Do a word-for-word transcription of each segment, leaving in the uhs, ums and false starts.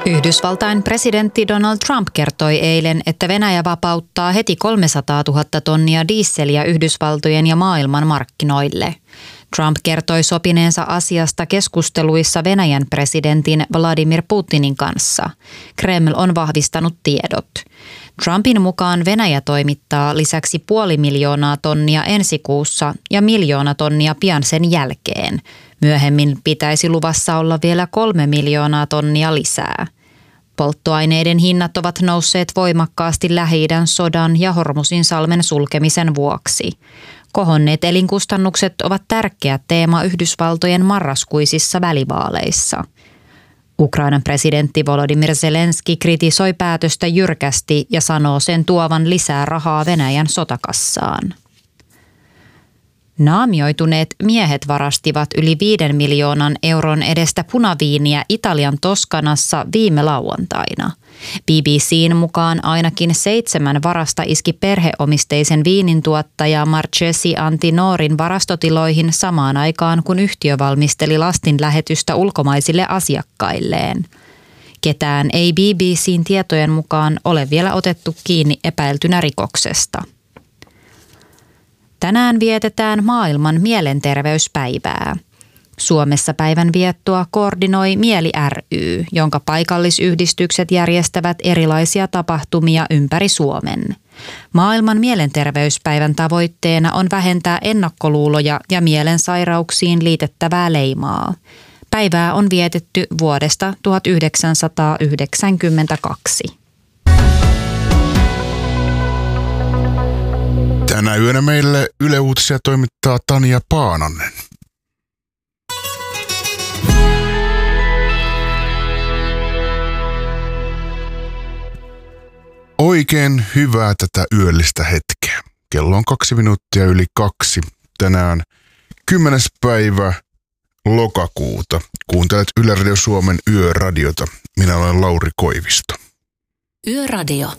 Yhdysvaltain presidentti Donald Trump kertoi eilen, että Venäjä vapauttaa heti kolmesataatuhatta tonnia diisseliä Yhdysvaltojen ja maailman markkinoille. Trump kertoi sopineensa asiasta keskusteluissa Venäjän presidentin Vladimir Putinin kanssa. Kreml on vahvistanut tiedot. Trumpin mukaan Venäjä toimittaa lisäksi puoli miljoonaa tonnia ensi kuussa ja miljoona tonnia pian sen jälkeen. Myöhemmin pitäisi luvassa olla vielä kolme miljoonaa tonnia lisää. Polttoaineiden hinnat ovat nousseet voimakkaasti Lähi-idän sodan ja Hormuzinsalmen sulkemisen vuoksi. Kohonneet elinkustannukset ovat tärkeä teema Yhdysvaltojen marraskuisissa välivaaleissa. Ukrainan presidentti Volodymyr Zelenski kritisoi päätöstä jyrkästi ja sanoo sen tuovan lisää rahaa Venäjän sotakassaan. Naamioituneet miehet varastivat yli viiden miljoonan euron edestä punaviiniä Italian Toskanassa viime lauantaina. B B C:n mukaan ainakin seitsemän varasta iski perheomisteisen viinintuottaja Marchesi Antinorin varastotiloihin samaan aikaan, kun yhtiö valmisteli lastinlähetystä ulkomaisille asiakkailleen. Ketään ei B B C:n tietojen mukaan ole vielä otettu kiinni epäiltynä rikoksesta. Tänään vietetään maailman mielenterveyspäivää. Suomessa päivän viettoa koordinoi Mieli ry, jonka paikallisyhdistykset järjestävät erilaisia tapahtumia ympäri Suomen. Maailman mielenterveyspäivän tavoitteena on vähentää ennakkoluuloja ja mielensairauksiin liitettävää leimaa. Päivää on vietetty vuodesta tuhatyhdeksänsataayhdeksänkymmentäkaksi. Tänä yönä meille Yle Uutisia toimittaa Tanja Paananen. Oikein hyvää tätä yöllistä hetkeä. Kello on kaksi minuuttia yli kaksi. Tänään kymmenes päivä lokakuuta. Kuuntelet Yle Radio Suomen Yöradiota. Minä olen Lauri Koivisto. Yöradio.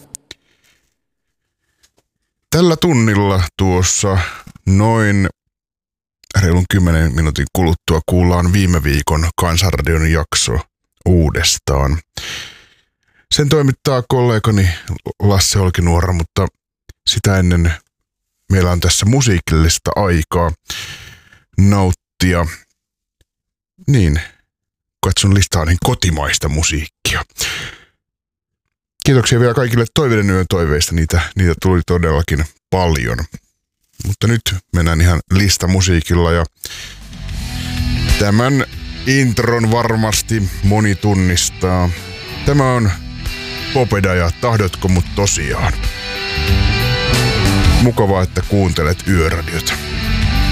Tällä tunnilla tuossa noin reilun kymmenen minuutin kuluttua kuullaan viime viikon Kansanradion jakso uudestaan. Sen toimittaa kollegani Lasse Olkinuora, mutta sitä ennen meillä on tässä musiikillista aikaa nauttia. Niin, katson listaa niin kotimaista musiikkia. Kiitoksia vielä kaikille toiveiden yön toiveista, niitä, niitä tuli todellakin paljon. Mutta nyt mennään ihan listamusiikilla ja tämän intron varmasti moni tunnistaa. Tämä on Popeda ja Tahdotko mut tosiaan. Mukavaa, että kuuntelet Yöradiota.